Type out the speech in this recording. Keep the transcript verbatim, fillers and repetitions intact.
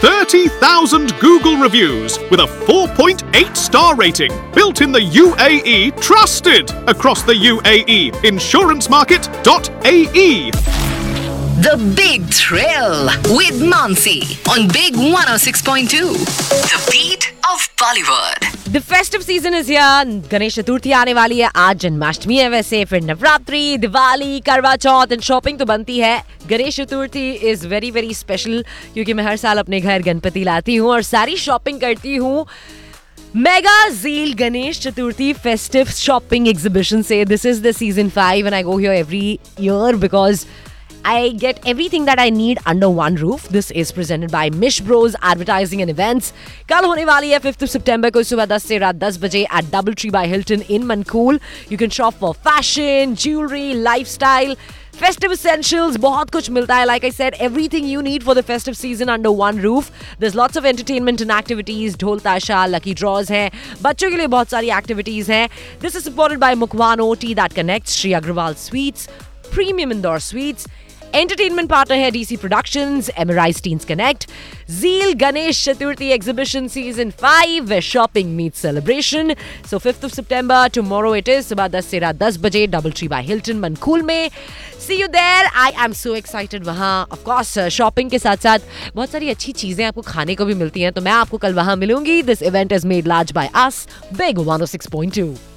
thirty thousand Google reviews with a four point eight star rating. Built in the U A E, trusted across the U A E. insurance market dot A E. The Big Thrill with Mansi on Big one oh six point two. The beat of Bollywood. The festive season is here. Ganesh Chaturthi आने वाली है. आज जन्माष्टमी है, वैसे फिर नवरात्रि, दिवाली, करवा चौथ and shopping तो बनती है. Ganesh Chaturthi is very very special क्योंकि मैं हर साल अपने घर गणपति लाती हूँ और सारी शॉपिंग करती हूँ Mega Zeal Ganesh Chaturthi Festive Shopping Exhibition से. This is the season five and I go here every year because I get everything that I need under one roof. This is presented by Mish Bros Advertising and Events. कल होने वाली है fifth of September को सुबह दस से रात दस बजे at Doubletree by Hilton in Mankul. You can shop for fashion, jewelry, lifestyle, festive essentials. बहुत कुछ मिलता है. Like I said, everything you need for the festive season under one roof. There's lots of entertainment and activities. ढोल ताशा, lucky draws हैं. बच्चों के लिए बहुत सारी activities हैं. This is supported by Mukwano Tea That Connects, Sri Agrawal Sweets, Premium Indoor Sweets. Entertainment partner है D C Productions, Emerise Teens Connect, Zeal Ganesh Chaturthi Exhibition Season five, where shopping meets celebration. So fifth of September, tomorrow it is, सुबह दस से रात दस बजे, Doubletree by Hilton, Mankul में. See you there. I am so excited. वहाँ of course shopping के साथ साथ बहुत सारी अच्छी चीजें आपको खाने को भी मिलती हैं, तो मैं आपको कल वहाँ मिलूंगी. This event is made large by us, Big one oh six point two.